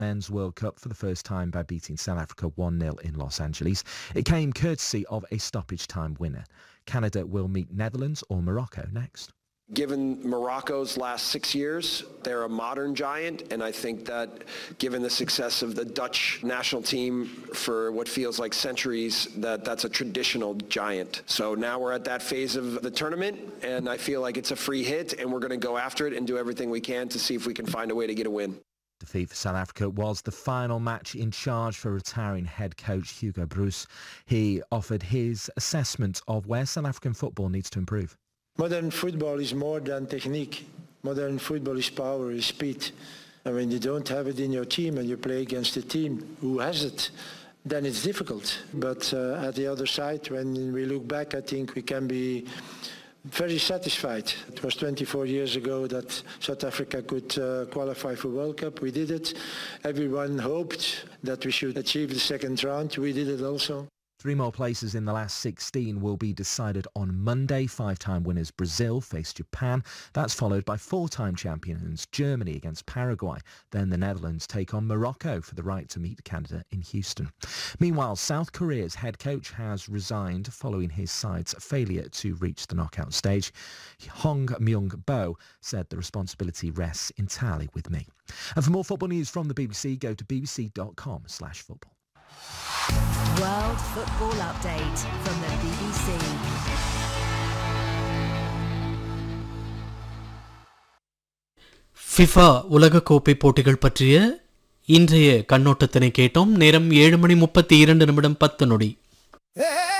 Men's World Cup for the first time by beating South Africa 1-0 in Los Angeles. It came courtesy of a stoppage time winner. Canada will meet Netherlands or Morocco next. Given Morocco's last 6 years, they're a modern giant, and I think that given the success of the Dutch national team for what feels like centuries, that's a traditional giant. So now we're at that phase of the tournament, and I feel like it's a free hit, and we're going to go after it and do everything we can to see if we can find a way to get a win. Defeat for South Africa was the final match in charge for retiring head coach Hugo Broos. He offered his assessment of where South African football needs to improve. Modern football is more than technique. Modern football is power, is speed. And when you don't have it in your team and you play against a team who has it, then it's difficult. But at the other side, when we look back, I think we can be very satisfied. It was 24 years ago that South Africa could qualify for World Cup. We did it. Everyone hoped that we should achieve the second round. We did it also. 3 more places in the last 16 will be decided on Monday. 5-time winners Brazil face Japan. That's followed by 4-time champions Germany against Paraguay. Then the Netherlands take on Morocco for the right to meet Canada in Houston. Meanwhile, South Korea's head coach has resigned following his side's failure to reach the knockout stage. Hong Myung-bo said the responsibility rests entirely with me. And for more football news from the BBC, go to bbc.com/football. World Football Update from the BBC. FIFA உலகக்கோப்பை போட்டிகள் பற்றிய இன்றைய கண்ணோட்டத்தினை கேட்டோம். நேரம் 7:32 10 நொடி.